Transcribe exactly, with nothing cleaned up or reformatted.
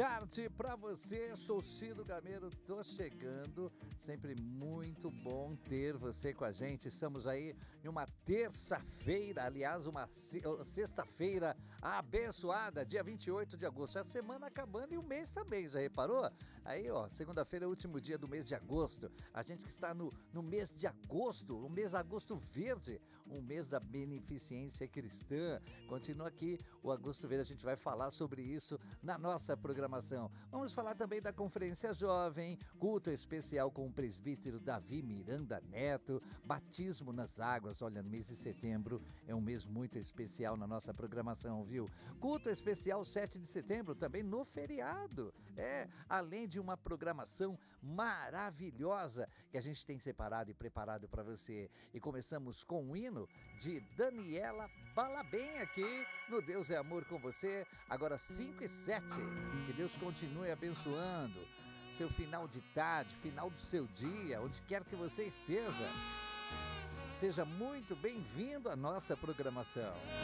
tarde para você, sou Ciro Gameiro, tô chegando, sempre muito bom ter você com a gente. Estamos aí em uma terça-feira, aliás, uma sexta-feira abençoada, dia vinte e oito de agosto, a semana acabando e o mês também, já reparou? Aí, ó, segunda-feira é o último dia do mês de agosto, a gente que está no, no mês de agosto, o mês agosto verde, um mês da beneficência cristã. Continua aqui o Agosto Verde, a gente vai falar sobre isso na nossa programação. Vamos falar também da Conferência Jovem, culto especial com o presbítero Davi Miranda Neto, batismo nas águas. Olha, no mês de setembro é um mês muito especial na nossa programação, viu? Culto especial sete de setembro, também no feriado. É, além de uma programação maravilhosa que a gente tem separado e preparado para você. E começamos com o hino de Daniela Balabem aqui no Deus é Amor com você, agora cinco e sete. Que Deus continue abençoando seu final de tarde, final do seu dia, onde quer que você esteja. Seja muito bem-vindo à nossa programação.